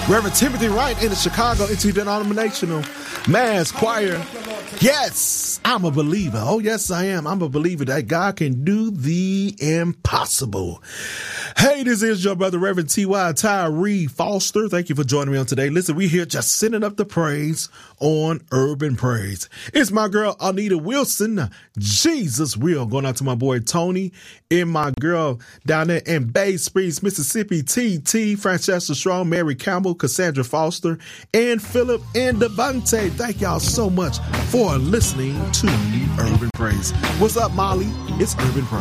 Reverend Timothy Wright in the Chicago Interdenominational Mass Choir. Yes, I'm a believer. Oh, yes, I am. I'm a believer that God can do the impossible. Hey, this is your brother, Reverend T.Y. Tyree Foster. Thank you for joining me on today. Listen, we here just sending up the praise on Urban Praise. It's my girl, Anita Wilson. Jesus will. Going out to my boy, Tony, and my girl down there in Bay Springs, Mississippi, T.T., Francesca Strong, Mary Campbell, Cassandra Foster, and Philip and Devante. Thank y'all so much for listening to Urban Praise. What's up, Molly? It's Urban Praise.